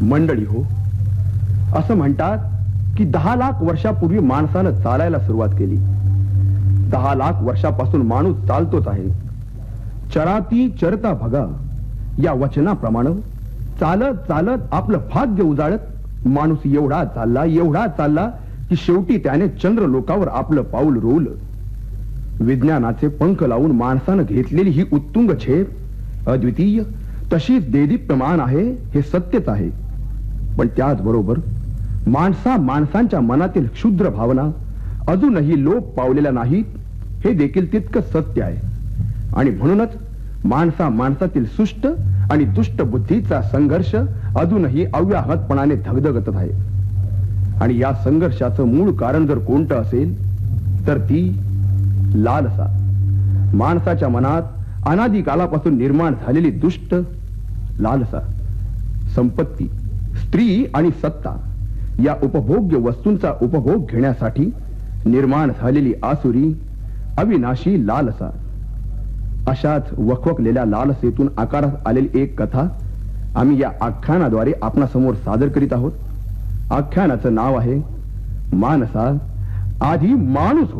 मंडळी हो, असं म्हणतात की 10 लाख वर्षापूर्वी माणसानं चालायला सुरुवात केली. 10 लाख वर्षापासून माणूस चालतोच आहे. चराती चरता भगा या वचनाप्रमाणे चालत चालत आपलं भाग्य उजाळत माणूस एवढा चालला की शेवटी त्याने चंद्रलोकावर आपलं पाऊल रोवलं. विज्ञानाचे पंख लावून माणसानं घेतलेली ही उत्तुंग झेप अद्वितीय, तशीच देदीप्यमान आहे हे सत्यच आहे. पण त्याचबरोबर माणसांच्या मनातील क्षुद्र भावना अजूनही लोप पावलेल्या नाहीत हे देखील तितकं सत्य आहे. आणि म्हणूनच माणसातील सुष्ट आणि दुष्ट बुद्धीचा संघर्ष अजूनही अव्याहतपणाने धगधगत आहे. आणि या संघर्षाचं मूळ कारण जर कोणतं असेल तर ती लालसा, माणसाच्या मनात अनादी कालापासून निर्माण झालेली दुष्ट लालसा. संपत्ती, स्त्री आणि सत्ता या उपभोग्य वस्तूंचा उपभोग घेण्यासाठी निर्माण झालेली आसुरी अविनाशी लालसा. अशाच वखवकलेल्या लालसेतून आकारात आलेली एक कथा आम्ही या आख्यानाद्वारे आपणासमोर सादर करीत आहोत. आख्यानाचं नाव आहे मानसा आधी माणूस